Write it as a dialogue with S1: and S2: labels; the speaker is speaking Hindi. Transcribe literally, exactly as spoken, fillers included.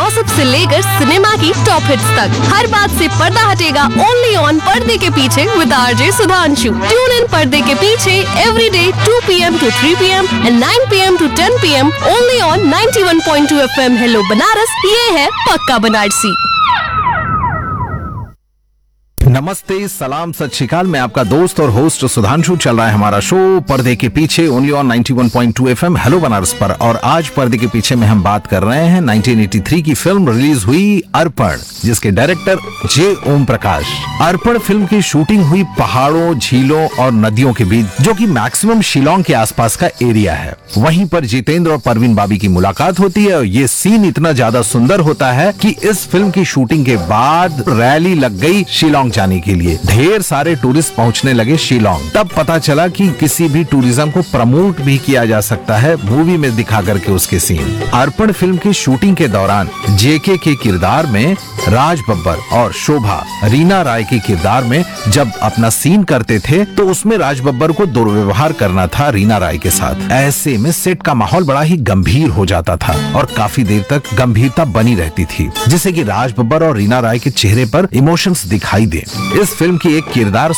S1: गॉसिप से लेकर सिनेमा की टॉप हिट्स तक हर बात से पर्दा हटेगा ओनली ऑन पर्दे के पीछे with RJ Sudhanshu. Tune in पर्दे के पीछे every day to P M to three P M and nine P M to ten P am only on ninety one point two F M. Hello Banaras, ये है पक्का बनारसी।
S2: नमस्ते, सलाम, सत श्री अकाल। मैं आपका दोस्त और होस्ट सुधांशु। चल रहा है हमारा शो पर्दे के पीछे only on ninety one point two F M hello Banaras पर। और आज पर्दे के पीछे में हम बात कर रहे हैं नाइंटीन एटी थ्री की फिल्म रिलीज हुई अर्पण, जिसके डायरेक्टर जे ओम प्रकाश। अर्पण फिल्म की शूटिंग हुई पहाड़ों, झीलों और नदियों के बीच, जो कि मैक्सिमम शिलोंग के आसपास का एरिया है। वहीं पर जितेंद्र और परवीन बाबी की मुलाकात होती है और ये सीन इतना ज्यादा सुंदर होता है कि इस फिल्म की शूटिंग के बाद रैली लग गई शिलोंग जाने के लिए। ढेर सारे टूरिस्ट पहुंचने लगे शिलोंग। तब पता चला कि किसी भी टूरिज्म को प्रमोट भी किया जा सकता है मूवी में दिखा करके उसके सीन। अर्पण फिल्म की शूटिंग के दौरान जेके के किरदार में राज बब्बर और शोभा रीना राय के किरदार में जब अपना सीन करते थे तो उसमें राज बब्बर को दुर्व्यवहार करना था रीना राय के साथ। ऐसे में सेट का माहौल बड़ा ही गंभीर हो जाता था और काफी देर तक गंभीरता बनी रहती थी, जिससे कि राज बब्बर और रीना राय के चेहरे पर इमोशंस दिखाई दे। इस फिल्म की एक किरदार